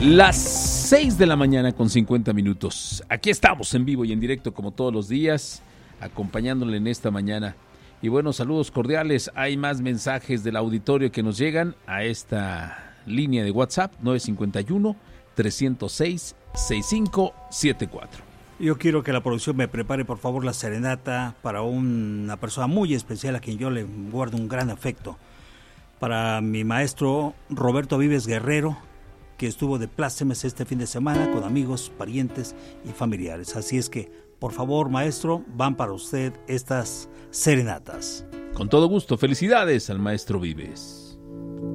Las 6 de la mañana con 50 minutos. Aquí estamos en vivo y en directo como todos los días, acompañándole en esta mañana. Y bueno, saludos cordiales. Hay más mensajes del auditorio que nos llegan a esta línea de WhatsApp 951-306-6574. Yo quiero que la producción me prepare por favor la serenata para una persona muy especial a quien yo le guardo un gran afecto. Para mi maestro Roberto Vives Guerrero, que estuvo de plácemes este fin de semana con amigos, parientes y familiares. Así es que, por favor, maestro, van para usted estas serenatas. Con todo gusto, felicidades al maestro Vives.